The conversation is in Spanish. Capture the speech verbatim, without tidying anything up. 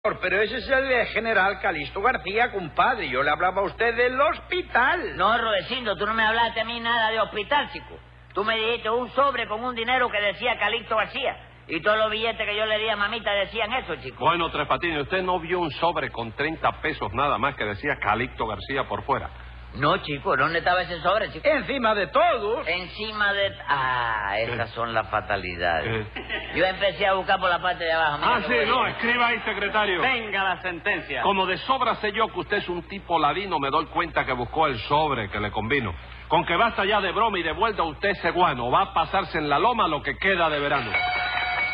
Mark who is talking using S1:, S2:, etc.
S1: Pero ese es el general Calixto García, compadre. Yo le hablaba a usted del hospital.
S2: No, Rodecindo, tú no me hablaste a mí nada de hospital, chico. Tú me dijiste un sobre con un dinero que decía Calixto García. Y todos los billetes que yo le di a mamita decían eso, chico.
S3: Bueno, Tres Patines, ¿usted no vio un sobre con treinta pesos nada más que decía Calixto García por fuera?
S2: No, chico, ¿dónde estaba ese sobre, chico?
S1: Encima de todos.
S2: Encima de... Ah, esas
S3: ¿Qué?
S2: son las fatalidades.
S3: ¿Qué?
S2: Yo empecé a buscar por la parte de abajo. Mira
S3: Ah, sí, no, escriba ahí, secretario.
S4: Venga la sentencia.
S3: Como de sobra sé yo que usted es un tipo ladino, me doy cuenta que buscó el sobre que le convino. Con que basta ya de broma y de vuelta usted ese guano. Va a pasarse en la loma lo que queda de verano.